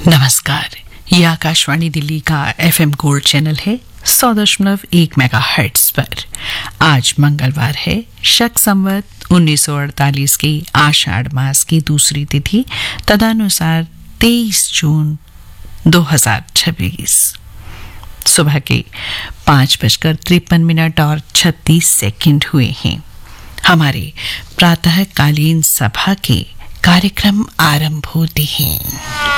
नमस्कार, ये आकाशवाणी दिल्ली का एफएम गोल्ड चैनल है 100.1 मेगाहर्ट्ज पर। आज मंगलवार है, शक संवत 1948 की आषाढ़ मास की दूसरी तिथि तदनुसार 23 जून 2026। सुबह के 5:53 और 36 सेकंड हुए हैं। हमारे प्रातःकालीन सभा के कार्यक्रम आरंभ होते हैं।